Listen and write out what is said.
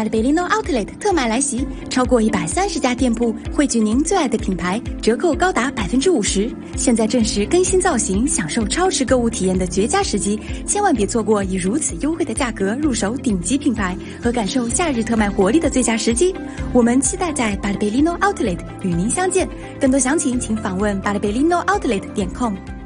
巴黎贝利诺 Outlet 特卖来袭，超过130家店铺汇聚您最爱的品牌，折扣高达50%。现在正是更新造型、享受超值购物体验的绝佳时机，千万别错过以如此优惠的价格入手顶级品牌和感受夏日特卖活力的最佳时机。我们期待在巴黎贝利诺 Outlet 与您相见，更多详情请访问巴黎贝利诺 Outlet.com。